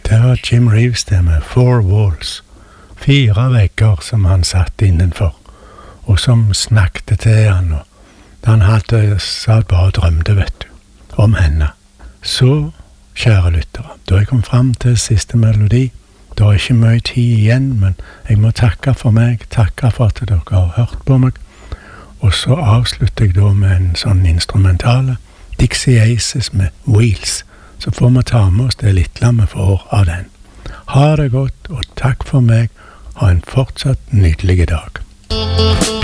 Det var Jim Reeves det med Four Walls. 4 vegger som han satt innenfor, og som snakket til han, og han hadde satt bare og drømte, vet du, om henne. Så, kjære lyttere, da jeg kom frem til siste melodi, det er ikke mye tid igjen, men jeg må takke for meg, takke for at dere har hørt på meg, og så avslutter jeg da med en sånn instrumentale, Dixie Aces med Wheels, så får vi ta med oss det lille vi får av den. Ha det godt, og takk for meg. Ha en fortsatt nydelig dag.